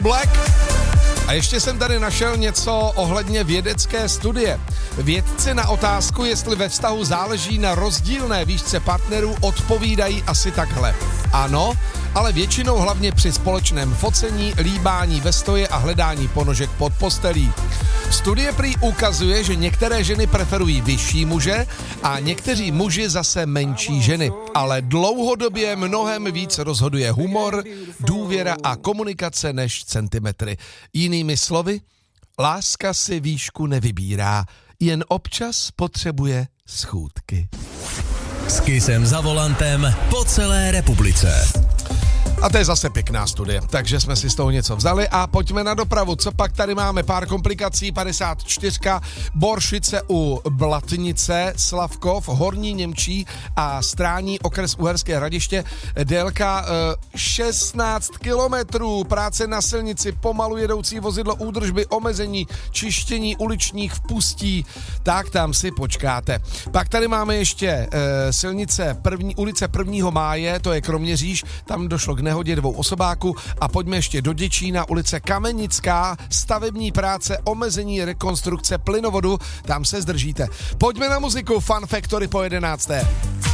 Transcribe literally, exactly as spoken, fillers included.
Black. A ještě jsem tady našel něco ohledně vědecké studie. Vědci na otázku, jestli ve vztahu záleží na rozdílné výšce partnerů, odpovídají asi takhle. Ano, ale většinou hlavně při společném focení, líbání ve stoje a hledání ponožek pod postelí. Studie prý ukazuje, že některé ženy preferují vyšší muže a někteří muži zase menší ženy. Ale dlouhodobě mnohem víc rozhoduje humor, důvěra a komunikace než centimetry. Jinými slovy, láska si výšku nevybírá, jen občas potřebuje schůdky. S Kissem za volantem po celé republice. A to je zase pěkná studie, takže jsme si z toho něco vzali a pojďme na dopravu. Co pak tady máme? Pár komplikací, padesát čtyři, Boršice u Blatnice, Slavkov, Horní Němčí a Strání, okres Uherské Hradiště, délka e, šestnáct kilometrů, práce na silnici, pomalu jedoucí vozidlo, údržby, omezení, čištění uličních vpustí, tak tam si počkáte. Pak tady máme ještě e, silnice první, ulice prvního máje, to je Kroměříž, tam došlo k nehodě dvou osobáků a pojďme ještě do Děčína, ulice Kamenická, stavební práce, omezení rekonstrukce plynovodu, tam se zdržíte. Pojďme na muziku, Fun Factory po jedenácté.